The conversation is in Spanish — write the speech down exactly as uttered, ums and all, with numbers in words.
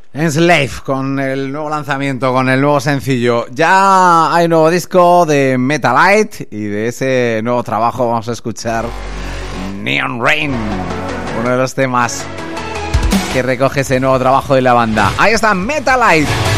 Slave con el nuevo lanzamiento, con el nuevo sencillo. Ya hay nuevo disco de Metalite y de ese nuevo trabajo vamos a escuchar Neon Rain, uno de los temas que recoge ese nuevo trabajo de la banda. Ahí está Metalite.